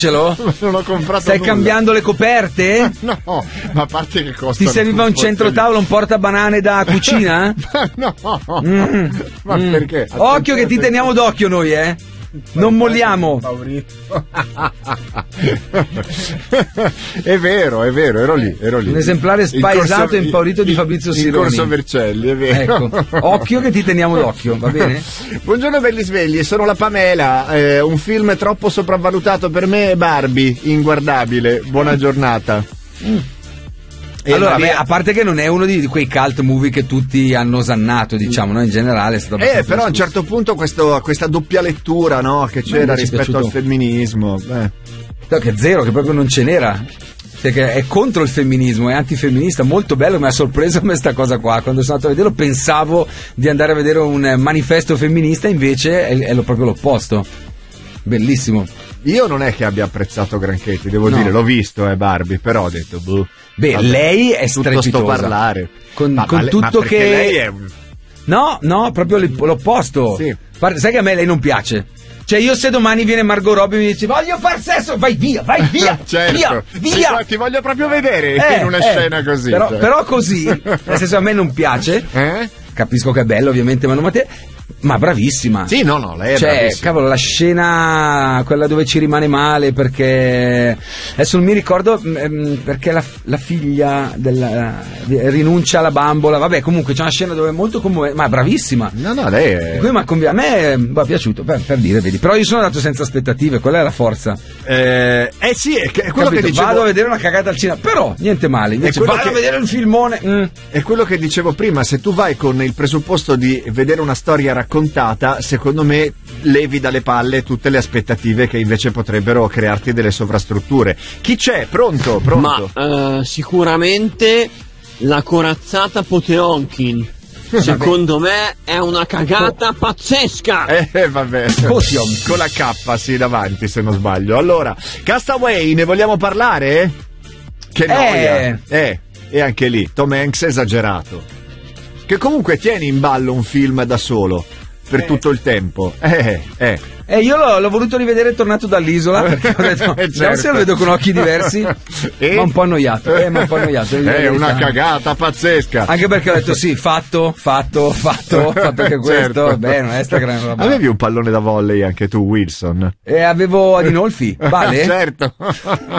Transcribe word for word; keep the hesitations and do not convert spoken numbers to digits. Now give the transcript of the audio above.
Ce-lo? Non ho comprato Stai nulla. cambiando le coperte? No, ma a parte che costa. Ti serviva un centro tavolo, un portabanane da cucina? No, Mm. ma Mm. perché? Occhio che ti teniamo d'occhio noi, eh? Non molliamo. È vero, è vero, ero lì, ero lì. Un esemplare spaesato e impaurito di Fabrizio Sironi. In Corso Vercelli, è vero. Ecco, occhio che ti teniamo d'occhio, va bene? Buongiorno belli svegli, sono la Pamela. Eh, un film troppo sopravvalutato per me è Barbie, inguardabile. Buona giornata. Mm. E allora, Maria... beh, a parte che non è uno di quei cult movie che tutti hanno osannato, diciamo, no? In generale è stato Eh, però a un certo punto questo, questa doppia lettura, no? Che c'era rispetto al femminismo. Eh. No, che zero, che proprio non ce n'era. Perché è contro il femminismo, è antifemminista, molto bello, mi ha sorpreso questa cosa qua. Quando sono andato a vederlo pensavo di andare a vedere un manifesto femminista, invece è, è lo, proprio l'opposto. Bellissimo. Io non è che abbia apprezzato granché, ti devo no. dire, l'ho visto, eh, Barbie, però ho detto, boh. Beh, vabbè, lei è strepitosa. Tutto sto parlare. Con, ma, con ma, tutto ma che... lei è un... No, no, proprio l'opposto. Sì. Sai che a me lei non piace? Cioè io se domani viene Margot Robbie e mi dice voglio far sesso, vai via, vai via, certo. via, via. Sì, ti voglio proprio vedere eh, in una eh, scena così. Però, cioè. però così, nel senso a me non piace, eh? Capisco che è bello ovviamente, ma non ma te... Ma bravissima. Sì, no, no, lei è cioè, bravissima. cavolo, la scena, quella dove ci rimane male perché adesso non mi ricordo mh, perché la, la figlia della, rinuncia alla bambola. Vabbè, comunque c'è una scena dove è molto commovente, ma bravissima. No, no, lei è... Ma a me mi è piaciuto, per, per dire, vedi. Però io sono andato senza aspettative, quella è la forza. Eh, eh sì, è, è quello Capito? che dicevo. Vado a vedere una cagata al cinema, però niente male. Invece vado che... a vedere un filmone. Mm. È quello che dicevo prima, se tu vai con il presupposto di vedere una storia raccontata, secondo me levi dalle palle tutte le aspettative che invece potrebbero crearti delle sovrastrutture. Chi c'è? Pronto? Pronto? Ma uh, sicuramente la corazzata Poteonkin. Secondo me è una cagata pazzesca. Eh vabbè, con la K sì davanti se non sbaglio. Allora, Castaway, ne vogliamo parlare? Che noia. Eh, eh e anche lì Tom Hanks esagerato. Che comunque tieni in ballo un film da solo per eh. tutto il tempo. Eh, eh. Eh, io l'ho, l'ho voluto rivedere tornato dall'isola perché ho detto, eh, certo. se lo vedo con occhi diversi, e? ma un po' annoiato. Eh, ma un po' annoiato. È una cagata pazzesca. Anche perché ho detto sì, fatto, fatto, fatto, fatto anche questo. Certo. Beh, non è sta gran roba. Avevi un pallone da volley anche tu, Wilson? E avevo Adinolfi, vale? Certo.